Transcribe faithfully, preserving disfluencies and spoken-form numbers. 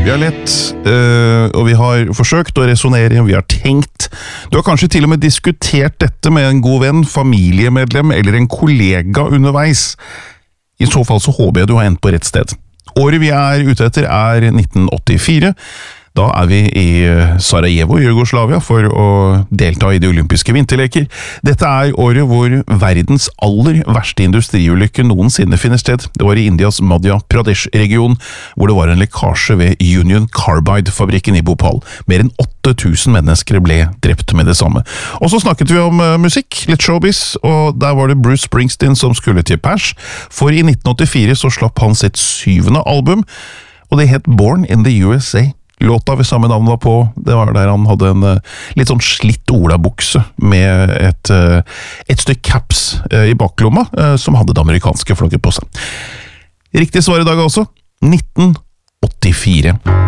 Vi har lett, øh, og vi har forsøkt å resonere, vi har tenkt. Du har kanskje til og med diskutert dette med en god venn, familiemedlem eller en kollega underveis. I så fall så håper jeg du har endt på rett sted. Året vi er ute etter er nitten åttifire. Da er vi i Sarajevo, Jugoslavia, for å delta i de olympiske vinterleker. Dette er året hvor verdens aller verste industriulykke noensinne finner sted. Det var i Indias Madhya Pradesh-region, hvor det var en lekkasje ved Union Carbide-fabrikken i Bhopal. Mer enn åtte tusen mennesker ble drept med det samme. Og så snakket vi om uh, musikk, litt showbiz, og der var det Bruce Springsteen som skulle til pers, for i nitten åttifire så slapp han sitt syvende album, og det het Born in the U S A. Låta ved samme navn var på, det var der han hadde en uh, litt sånn slitt olabukse med et, uh, et stykke caps uh, i baklomma, uh, som hadde det amerikanske flagget på seg. Riktig svar i dag altså, nitten åttifire.